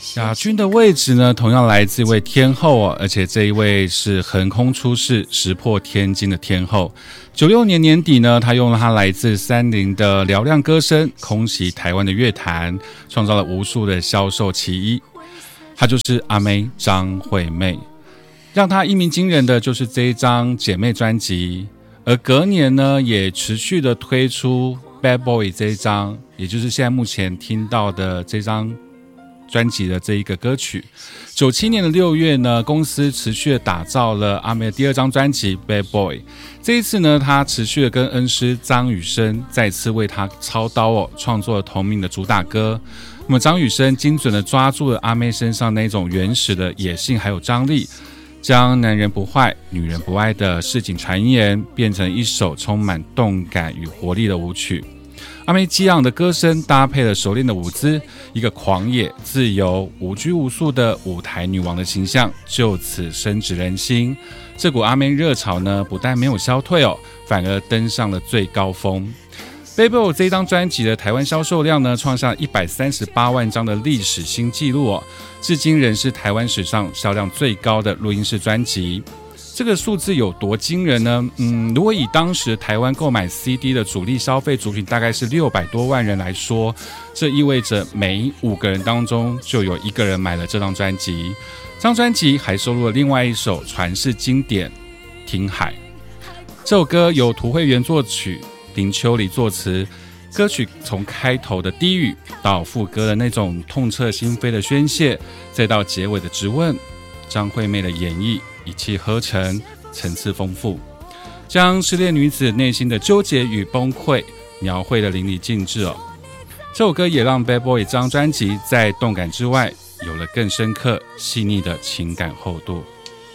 亚军的位置呢，同样来自一位天后哦，而且这一位是横空出世、石破天惊的天后。96年年底呢，她用了她来自30的嘹亮歌声，空袭台湾的乐坛，创造了无数的销售奇迹。她就是阿妹张惠妹，让她一鸣惊人的就是这一张姐妹专辑，而隔年呢，也持续的推出 Bad Boy 这一张，也就是现在目前听到的这张专辑的这一个歌曲。97年的6月呢，公司持续的打造了阿妹的第2张专辑 Bad Boy。这一次呢，他持续的跟恩师张雨生再次为他操刀哦，创作了同名的主打歌。那么张雨生精准的抓住了阿妹身上那种原始的野性还有张力，将男人不坏女人不爱的市井传言变成一首充满动感与活力的舞曲。阿妹激昂的歌声搭配了熟练的舞姿，一个狂野、自由、无拘无束的舞台女王的形象就此深植人心。这股阿妹热潮呢，不但没有消退哦，反而登上了最高峰。Bad Boy 这张专辑的台湾销售量呢，创下138万张的历史新纪录哦，至今仍是台湾史上销量最高的录音室专辑。这个数字有多惊人呢？如果以当时台湾购买 CD 的主力消费族群大概是600多万人来说，这意味着每5个人当中就有1个人买了这张专辑。这张专辑还收录了另外一首传世经典《听海》。这首歌由涂惠源作曲，林秋离作词。歌曲从开头的低语到副歌的那种痛彻心扉的宣泄，再到结尾的质问，张惠妹的演绎一气呵成，层次丰富，将失恋女子内心的纠结与崩溃描绘得淋漓尽致哦。这首歌也让 Bad Boy 这张专辑在动感之外有了更深刻细腻的情感厚度。